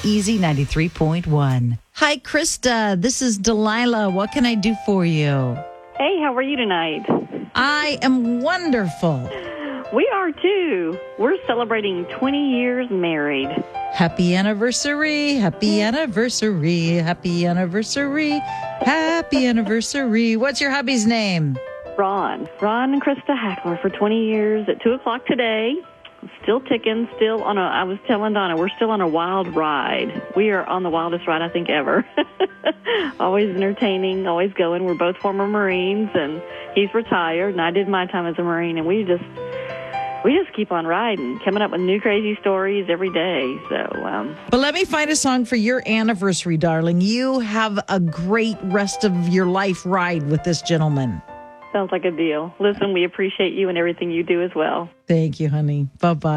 Easy 93.1. Hi, Krista. This is Delilah. What can I do for you? Hey, how are you tonight? I am wonderful. We are too. We're celebrating 20 years married. Happy anniversary. Happy anniversary. Happy anniversary. Happy anniversary. What's your hubby's name? Ron and Krista Hackler for 20 years at 2 o'clock today. Still ticking, I was telling Donna, we're still on a wild ride. We are on the wildest ride I think ever. Always entertaining, always going. We're both former Marines, and he's retired, and I did my time as a Marine, and we just keep on riding, coming up with new crazy stories every day. But let me find a song for your anniversary, darling. You have a great rest of your life ride with this gentleman. Sounds like a deal. Listen, we appreciate you and everything you do as well. Thank you, honey. Bye-bye.